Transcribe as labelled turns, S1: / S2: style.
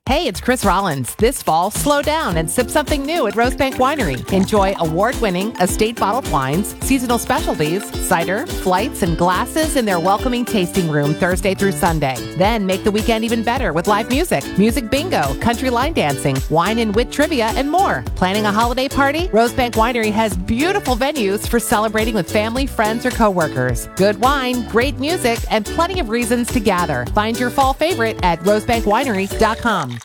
S1: Hey, it's Chris Rollins. This fall, slow down and sip something new at Rosebank Winery. Enjoy award-winning estate bottled wines, seasonal specialties, cider, flights, and glasses in their welcoming tasting room Thursday through Sunday. Then make the weekend even better with live music bingo, country line dancing, wine and wit trivia, and more. Planning a holiday party? Rosebank Winery has beautiful venues for celebrating with family, friends, or coworkers. Good wine, great music, and plenty of reasons to gather. Find your fall favorite at rosebankwinery.com.